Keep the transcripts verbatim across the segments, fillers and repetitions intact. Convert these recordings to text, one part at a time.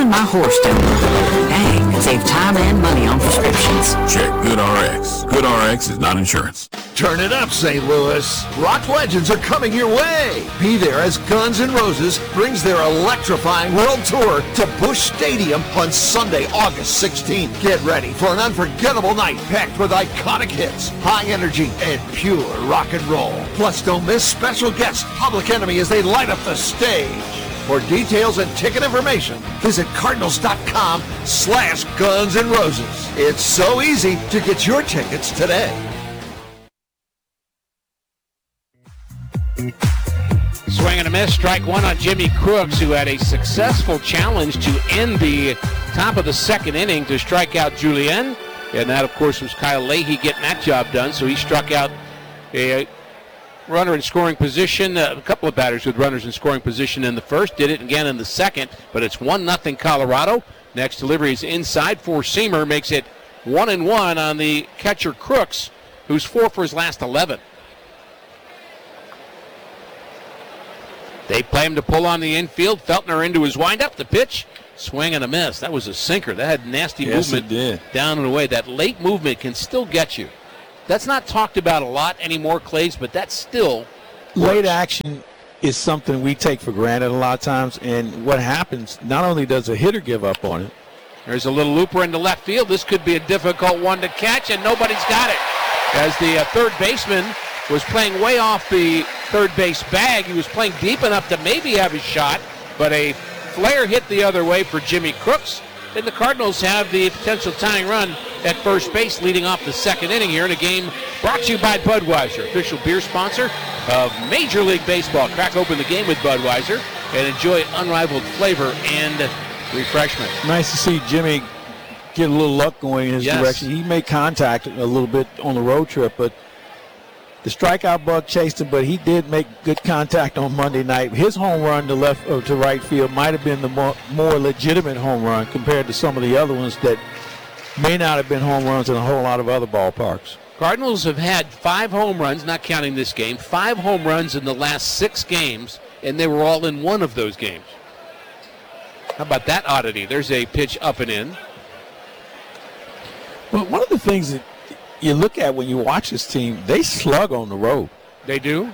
even my horse don't. Hey, save time and money on prescriptions. Check GoodRx. GoodRx is not insurance. Turn it up, Saint Louis. Rock legends are coming your way. Be there as Guns N' Roses brings their electrifying world tour to Busch Stadium on Sunday, August sixteenth. Get ready for an unforgettable night packed with iconic hits, high energy, and pure rock and roll. Plus, don't miss special guest Public Enemy as they light up the stage. For details and ticket information, visit cardinals.com slash Guns N' Roses. It's so easy to get your tickets today. Swing and a miss, strike one on Jimmy Crooks, who had a successful challenge to end the top of the second inning to strike out Julien. And that, of course, was Kyle Leahy getting that job done. So he struck out a runner in scoring position, a couple of batters with runners in scoring position in the first, did it again in the second, but it's one nothing Colorado. Next delivery is inside, four-seamer, makes it one and one on the catcher Crooks, who's four for his last eleven. They play him to pull on the infield. Feltner into his windup. The pitch, swing and a miss. That was a sinker. That had nasty yes, movement it did. Down and away. That late movement can still get you. That's not talked about a lot anymore, Clays, but that's still late works. action is something we take for granted a lot of times. And what happens, not only does a hitter give up on it. There's a little looper into left field. This could be a difficult one to catch, and nobody's got it. As the uh, third baseman was playing way off the third base bag. He was playing deep enough to maybe have his shot, but a flare hit the other way for Jimmy Crooks. And the Cardinals have the potential tying run at first base leading off the second inning here in a game brought to you by Budweiser, official beer sponsor of Major League Baseball. Crack open the game with Budweiser and enjoy unrivaled flavor and refreshment. Nice to see Jimmy get a little luck going in his yes. direction. He made contact a little bit on the road trip, but the strikeout bug chased him, but he did make good contact on Monday night. His home run to left or to right field might have been the more, more legitimate home run compared to some of the other ones that may not have been home runs in a whole lot of other ballparks. Cardinals have had five home runs, not counting this game, five home runs in the last six games, and they were all in one of those games. How about that oddity? There's a pitch up and in. Well, one of the things that you look at when you watch this team, they slug on the road. They do?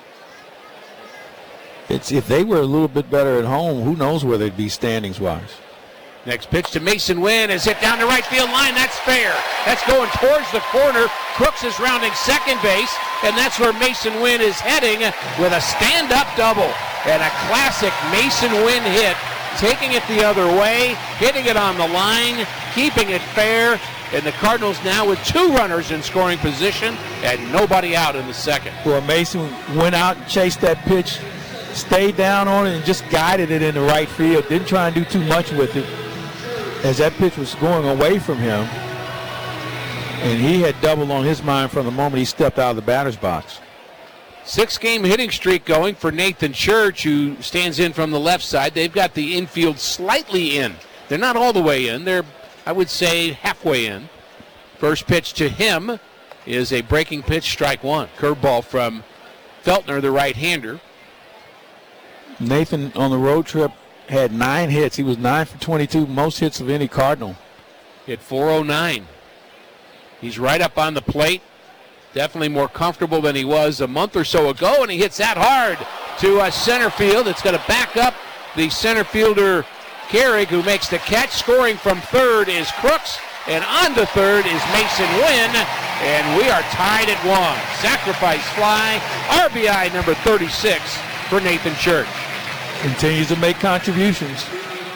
It's if they were a little bit better at home, who knows where they'd be standings-wise. Next pitch to Mason Wynn is hit down the right field line. That's fair. That's going towards the corner. Crooks is rounding second base, and that's where Mason Wynn is heading with a stand-up double. And a classic Mason Wynn hit, taking it the other way, hitting it on the line, keeping it fair. And the Cardinals now with two runners in scoring position and nobody out in the second. Well, Mason went out and chased that pitch, stayed down on it, and just guided it in the right field. Didn't try and do too much with it as that pitch was going away from him. And he had double on his mind from the moment he stepped out of the batter's box. Six-game hitting streak going for Nathan Church, who stands in from the left side. They've got the infield slightly in. They're not all the way in. They're, I would say, halfway in. First pitch to him is a breaking pitch, strike one. Curveball from Feltner, the right-hander. Nathan on the road trip had nine hits. He was nine for twenty-two, most hits of any Cardinal. Hit four oh nine. He's right up on the plate. Definitely more comfortable than he was a month or so ago, and he hits that hard to uh, center field. It's going to back up the center fielder, Carrick, who makes the catch. Scoring from third is Crooks, and on to third is Mason Wynn, and we are tied at one. Sacrifice fly, R B I number thirty-six for Nathan Church. Continues to make contributions.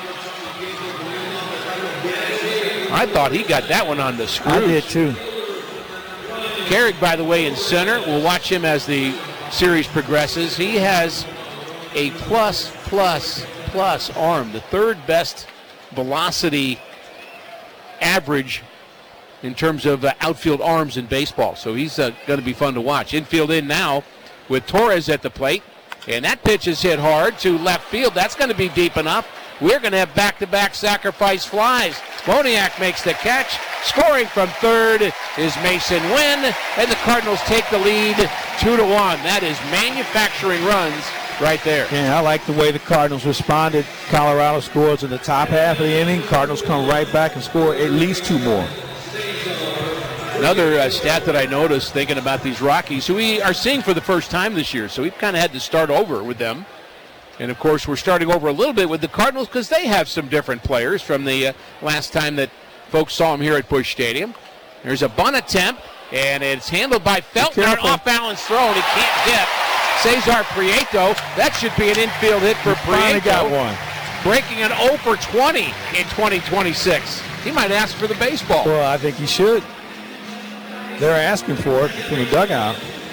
I thought he got that one on the screws. I did too. Carrick, by the way, in center. We'll watch him as the series progresses. He has a plus, plus, plus arm, the third best velocity average in terms of uh, outfield arms in baseball. So he's uh, going to be fun to watch. Infield in now with Torres at the plate. And that pitch is hit hard to left field. That's going to be deep enough. We're going to have back-to-back sacrifice flies. Moniak makes the catch. Scoring from third is Mason Wynn, and the Cardinals take the lead two to one. That is manufacturing runs right there. And I like the way the Cardinals responded. Colorado scores in the top half of the inning. Cardinals come right back and score at least two more. Another uh, stat that I noticed thinking about these Rockies, who we are seeing for the first time this year, so we've kind of had to start over with them. And, of course, we're starting over a little bit with the Cardinals because they have some different players from the uh, last time that folks saw them here at Busch Stadium. There's a bunt attempt, and it's handled by Feltner. An off-balance throw, and he can't get Cesar Prieto. That should be an infield hit for Prieto. Got one. Breaking an oh for twenty in twenty twenty-six. He might ask for the baseball. Well, I think he should. They're asking for it from the dugout.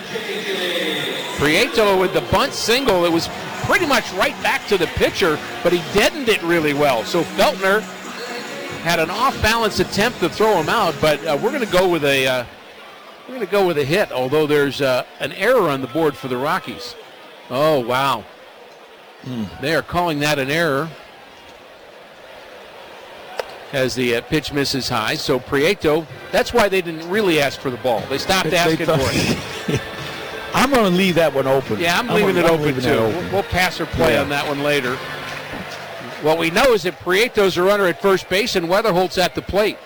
Prieto with the bunt single. It was pretty much right back to the pitcher, but he deadened it really well. So Feltner had an off-balance attempt to throw him out, but uh, we're going to go with a uh, we're going to go with a hit. Although there's uh, an error on the board for the Rockies. Oh wow, mm. They are calling that an error as the uh, pitch misses high. So Prieto, that's why they didn't really ask for the ball. They stopped they, asking they for it. I'm going to leave that one open. Yeah, I'm, I'm leaving gonna, it I'm open, too. Open. We'll, we'll pass or play yeah. on that one later. What we know is that Prieto's a runner at first base and Weatherholt's at the plate.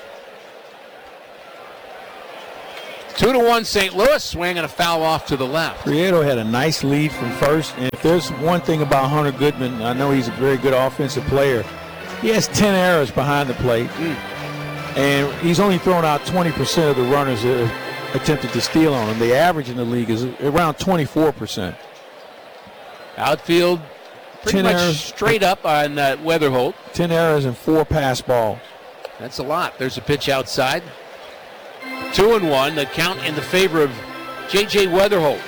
Two to one Saint Louis, swinging a foul off to the left. Prieto had a nice lead from first, and if there's one thing about Hunter Goodman, I know he's a very good offensive player. He has ten errors behind the plate, mm. and he's only thrown out twenty percent of the runners that have attempted to steal on him. The average in the league is around twenty-four percent. Outfield pretty much errors, straight up on uh, Weatherholt. ten errors and four pass balls. That's a lot. There's a pitch outside. Two and one. The count in the favor of J J Weatherholt.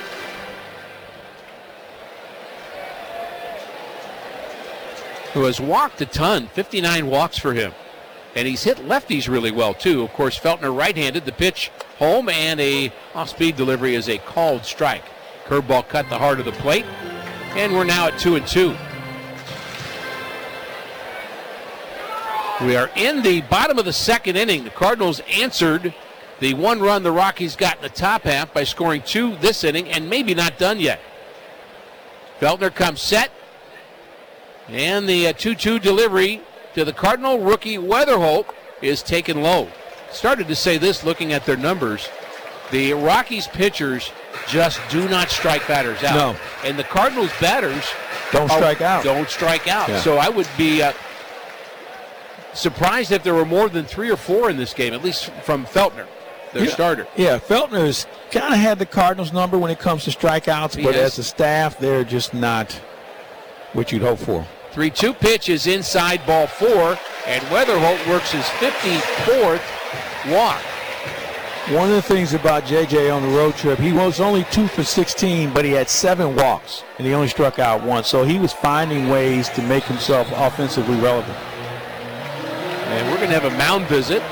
Who has walked a ton, fifty-nine walks for him. And he's hit lefties really well, too. Of course, Feltner right-handed. The pitch home, and a off-speed delivery is a called strike. Curveball cut the heart of the plate, and we're now at two and two. We are in the bottom of the second inning. The Cardinals answered the one run the Rockies got in the top half by scoring two this inning, and maybe not done yet. Feltner comes set. And the two two delivery to the Cardinal rookie Weatherholt is taken low. Started to say this looking at their numbers. The Rockies pitchers just do not strike batters out. No. And the Cardinals batters don't strike out. Don't strike out. Yeah. So I would be uh, surprised if there were more than three or four in this game, at least from Feltner, their yeah. starter. Yeah, Feltner's kind of had the Cardinals number when it comes to strikeouts, He but has. as a staff, they're just not what you'd hope for. three two pitch is inside, ball four, and Weatherholt works his fifty-fourth walk. One of the things about J J on the road trip, he was only two for sixteen, but he had seven walks, and he only struck out once. So he was finding ways to make himself offensively relevant. And we're going to have a mound visit.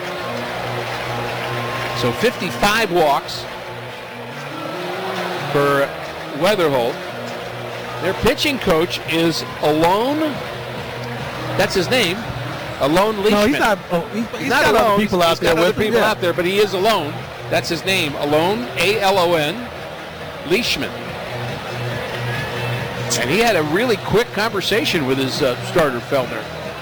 So fifty-five walks for Weatherholt. Their pitching coach is Alone. That's his name. Alone Leishman. No, he's not. Oh, he's, he's not got alone. other people he's out there got other with him. people Yeah. out there, but he is alone. That's his name. Alone, A L O N, Leishman. And he had a really quick conversation with his uh, starter, Feltner.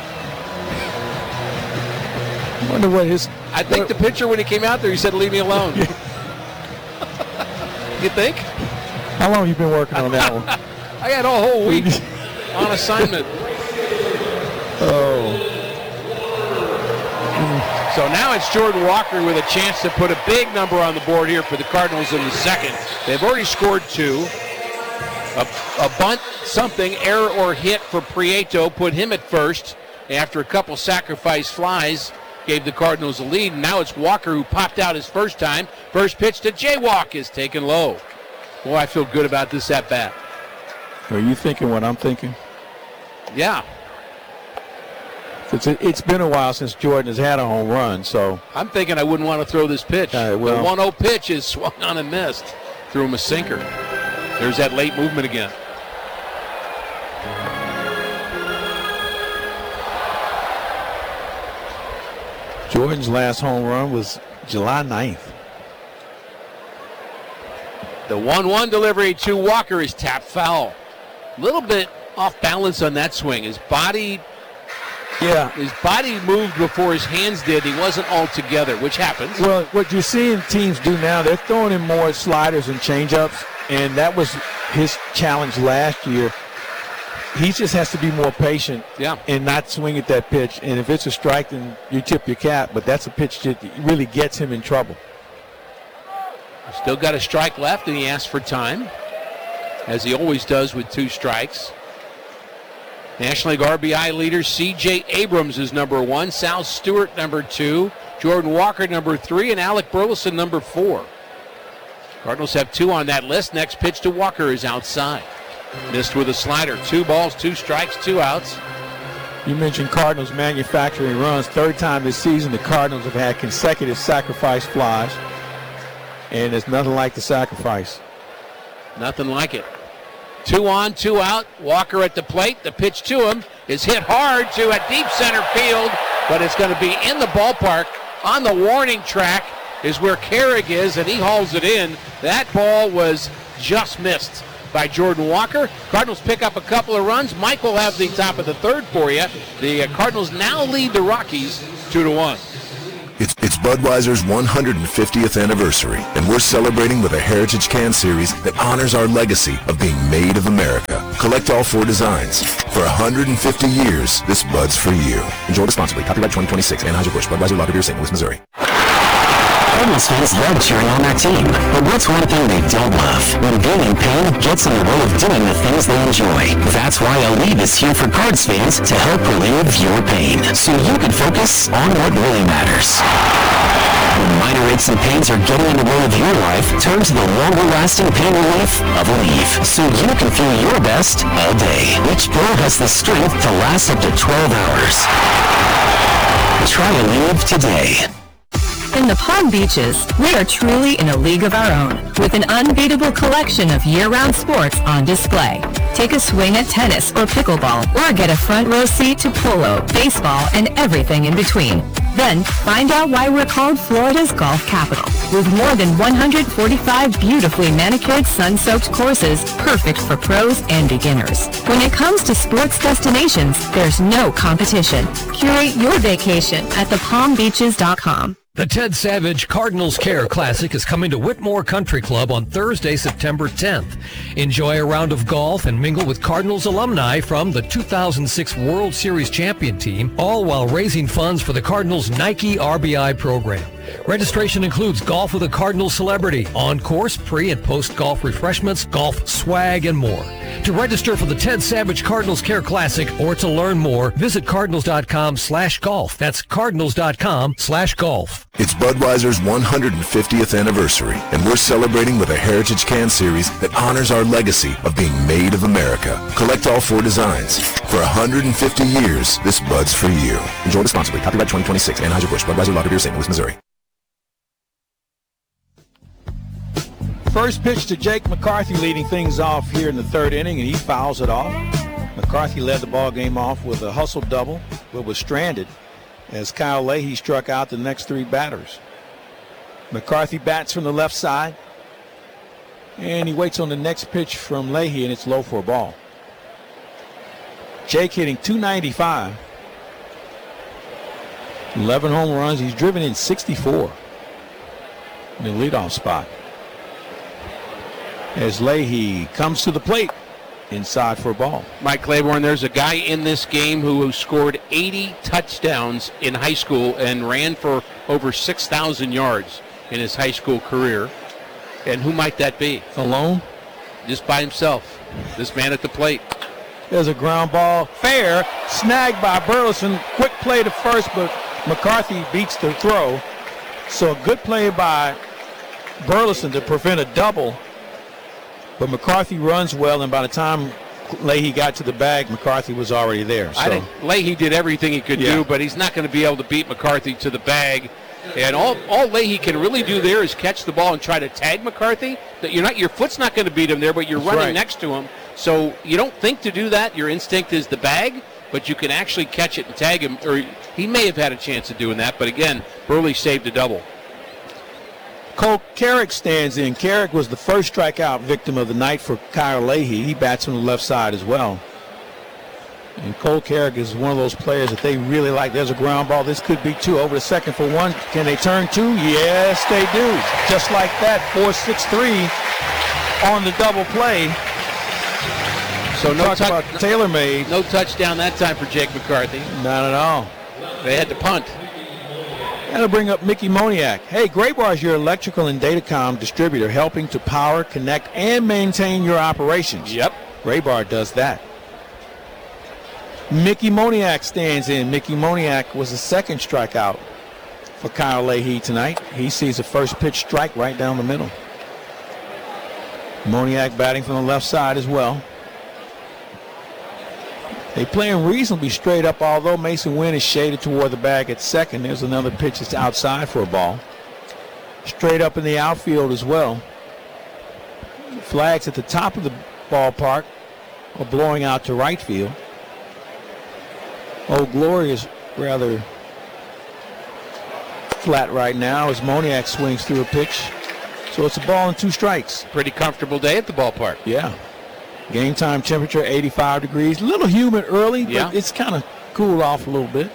I wonder what his. I think the pitcher, when he came out there, he said, "Leave me alone." You think? How long have you been working on that one? I had a whole week on assignment. Oh. So now it's Jordan Walker with a chance to put a big number on the board here for the Cardinals in the second. They've already scored two. A, a bunt, something, error or hit for Prieto put him at first. After a couple sacrifice flies, gave the Cardinals a lead. And now it's Walker who popped out his first time. First pitch to Jaywalk is taken low. Boy, I feel good about this at bat. Are you thinking what I'm thinking? Yeah. It's, it's been a while since Jordan has had a home run, so. I'm thinking I wouldn't want to throw this pitch. All right, well. The one oh pitch is swung on and missed. Threw him a sinker. There's that late movement again. Jordan's last home run was July ninth. The one one delivery to Walker is tapped foul. A little bit off balance on that swing. His body, Yeah. his body moved before his hands did. He wasn't all together, which happens. Well, what you're seeing teams do now, they're throwing in more sliders and changeups, and that was his challenge last year. He just has to be more patient Yeah. and not swing at that pitch. And if it's a strike, then you tip your cap, but that's a pitch that really gets him in trouble. Still got a strike left, and he asks for time, as he always does with two strikes. National League R B I leader C J Abrams is number one, Sal Stewart number two, Jordan Walker number three, and Alec Burleson number four. Cardinals have two on that list. Next pitch to Walker is outside. Missed with a slider. Two balls, two strikes, two outs. You mentioned Cardinals manufacturing runs. Third time this season the Cardinals have had consecutive sacrifice flies, and there's nothing like the sacrifice. Nothing like it. Two on, two out. Walker at the plate. The pitch to him is hit hard to a deep center field, but it's going to be in the ballpark. On the warning track is where Carrig is, and he hauls it in. That ball was just missed by Jordan Walker. Cardinals pick up a couple of runs. Mike will have the top of the third for you. The uh, Cardinals now lead the Rockies two to one. It's, it's Budweiser's one hundred fiftieth anniversary, and we're celebrating with a Heritage Can Series that honors our legacy of being made of America. Collect all four designs. For one hundred fifty years, this Bud's for you. Enjoy responsibly. Copyright twenty twenty-six. Anheuser-Busch. Budweiser Lager Beer, Saint Louis, Missouri. Cardinals fans love cheering on their team, but what's one thing they don't love? When being in pain gets in the way of doing the things they enjoy. That's why Aleve is here for Cards fans to help relieve your pain, so you can focus on what really matters. When minor aches and pains are getting in the way of your life, turn to the longer-lasting pain relief of Aleve, so you can feel your best all day. Which Pro has the strength to last up to twelve hours. Try Aleve today. In the Palm Beaches, we are truly in a league of our own, with an unbeatable collection of year-round sports on display. Take a swing at tennis or pickleball, or get a front row seat to polo, baseball, and everything in between. Then, find out why we're called Florida's golf capital, with more than one hundred forty-five beautifully manicured, sun-soaked courses, perfect for pros and beginners. When it comes to sports destinations, there's no competition. Curate your vacation at the palm beaches dot com. The Ted Savage Cardinals Care Classic is coming to Whitmore Country Club on Thursday, September tenth. Enjoy a round of golf and mingle with Cardinals alumni from the two thousand six World Series champion team, all while raising funds for the Cardinals Nike R B I program. Registration includes golf with a Cardinals celebrity, on-course, pre- and post-golf refreshments, golf swag, and more. To register for the Ted Savage Cardinals Care Classic or to learn more, visit cardinals.com slash golf. That's cardinals.com slash golf. It's Budweiser's one hundred fiftieth anniversary, and we're celebrating with a Heritage Can Series that honors our legacy of being made of America. Collect all four designs. For one hundred fifty years, this Bud's for you. Enjoy responsibly. Copyright twenty twenty-six. Anheuser-Busch. Budweiser Lager Beer, Saint Louis, Missouri. First pitch to Jake McCarthy, leading things off here in the third inning, and he fouls it off. McCarthy led the ball game off with a hustle double, but was stranded as Kyle Leahy struck out the next three batters. McCarthy bats from the left side, and he waits on the next pitch from Leahy, and it's low for a ball. Jake hitting two ninety-five. eleven home runs. He's driven in sixty-four in the leadoff spot. As Leahy comes to the plate, inside for a ball. Mike Claiborne, there's a guy in this game who scored eighty touchdowns in high school and ran for over six thousand yards in his high school career. And who might that be? Alone? Just by himself. This man at the plate. There's a ground ball. Fair. Snagged by Burleson. Quick play to first, but McCarthy beats the throw. So a good play by Burleson to prevent a double. But McCarthy runs well, and by the time Leahy got to the bag, McCarthy was already there. So. I think Leahy did everything he could Yeah. do, but he's not going to be able to beat McCarthy to the bag. And all, all Leahy can really do there is catch the ball and try to tag McCarthy. That you're not, your foot's not going to beat him there, but you're That's running right. next to him. So you don't think to do that. Your instinct is the bag, but you can actually catch it and tag him. Or he may have had a chance of doing that, but again, Burley saved a double. Cole Carrick stands in. Carrick was the first strikeout victim of the night for Kyle Leahy. He bats on the left side as well. And Cole Carrick is one of those players that they really like. There's a ground ball. This could be two. Over the second for one. Can they turn two? Yes, they do. Just like that, four six three on the double play. So no Talk touch, about tailor-made. No touchdown that time for Jake McCarthy. Not at all. They had to punt. That'll bring up Mickey Moniak. Hey, Graybar is your electrical and datacom distributor, helping to power, connect, and maintain your operations. Yep. Graybar does that. Mickey Moniak stands in. Mickey Moniak was the second strikeout for Kyle Leahy tonight. He sees the first pitch strike right down the middle. Moniak batting from the left side as well. They playing reasonably straight up, although Mason Wynn is shaded toward the bag at second. There's another pitch that's outside for a ball. Straight up in the outfield as well. Flags at the top of the ballpark are blowing out to right field. Old Glory is rather flat right now as Moniak swings through a pitch. So it's a ball and two strikes. Pretty comfortable day at the ballpark. Yeah. Game time temperature eighty-five degrees. A little humid early, but yeah. It's kind of cooled off a little bit.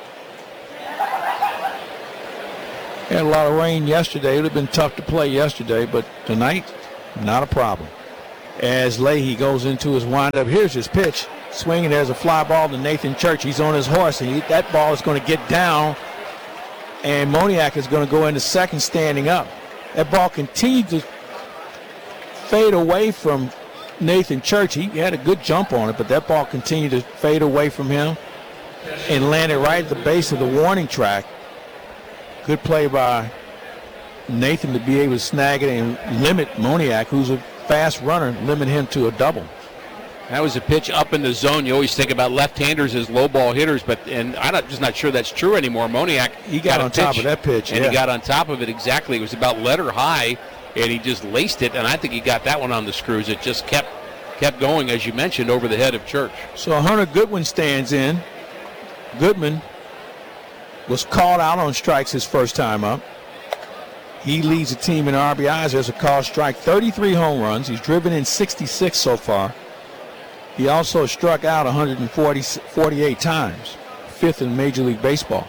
Had a lot of rain yesterday. It would have been tough to play yesterday, but tonight, not a problem. As Leahy goes into his windup, here's his pitch. Swinging, there's a fly ball to Nathan Church. He's on his horse, and he, that ball is going to get down, and Moniak is going to go into second standing up. That ball continued to fade away from Nathan Church. He had a good jump on it, but that ball continued to fade away from him and landed right at the base of the warning track. Good play by Nathan to be able to snag it and limit Moniak, who's a fast runner, limit him to a double. That was a pitch up in the zone. You always think about left-handers as low ball hitters, but and I'm just not sure that's true anymore. Moniak he got, got on top of that pitch, and yeah. he got on top of it exactly. It was about letter high, and he just laced it, and I think he got that one on the screws. It just kept kept going, as you mentioned, over the head of Church. So Hunter Goodwin stands in. Goodman was called out on strikes his first time up. He leads the team in R B Is. There's a call strike, thirty-three home runs. He's driven in sixty-six so far. He also struck out one hundred forty-eight times, fifth in Major League Baseball.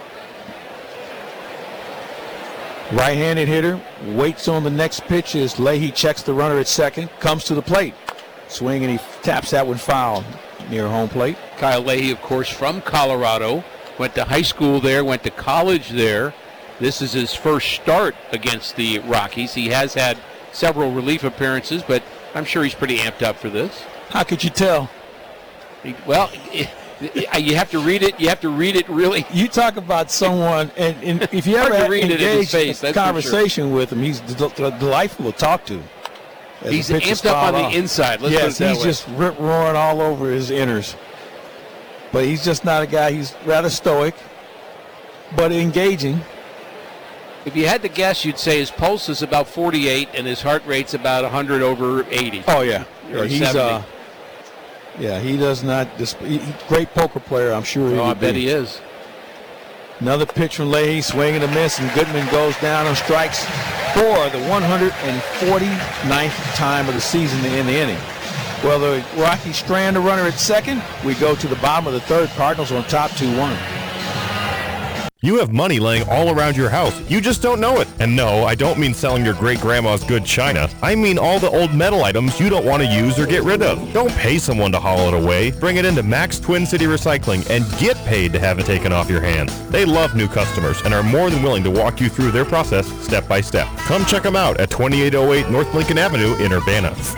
Right-handed hitter, waits on the next pitch as Leahy checks the runner at second, comes to the plate. Swing, and he taps that one foul near home plate. Kyle Leahy, of course, from Colorado, went to high school there, went to college there. This is his first start against the Rockies. He has had several relief appearances, but I'm sure he's pretty amped up for this. How could you tell? He, well, you have to read it. You have to read it really. You talk about someone, and, and if you ever engage in a conversation sure. with him, he's d- d- delightful to talk to. He's amped up on off. the inside. Let's yes, put it that he's way. just rip roaring all over his inners. But he's just not a guy. He's rather stoic, but engaging. If you had to guess, you'd say his pulse is about forty-eight and his heart rate's about one hundred over eighty. Oh yeah, or yeah he's uh, yeah he does not. Disp- he, great poker player, I'm sure. Oh, he I bet be. he is. Another pitch from Leahy, swing and a miss, and Goodman goes down on strikes for the one hundred forty-ninth time of the season in the inning. Well, the Rockies strand a runner at second. We go to the bottom of the third. Cardinals on top, two one. You have money laying all around your house. You just don't know it. And no, I don't mean selling your great-grandma's good china. I mean all the old metal items you don't want to use or get rid of. Don't pay someone to haul it away. Bring it into Max Twin City Recycling and get paid to have it taken off your hands. They love new customers and are more than willing to walk you through their process step by step. Come check them out at twenty-eight oh eight North Lincoln Avenue in Urbana.